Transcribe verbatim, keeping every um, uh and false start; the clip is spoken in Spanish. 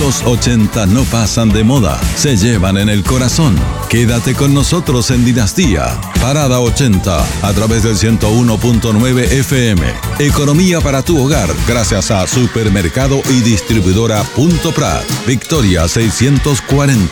Los ochenta no pasan de moda, se llevan en el corazón. Quédate con nosotros en Dinastía. Parada ochenta, a través del ciento uno punto nueve F M. Economía para tu hogar, gracias a Supermercado y Distribuidora Punto Prat. Victoria seiscientos cuarenta.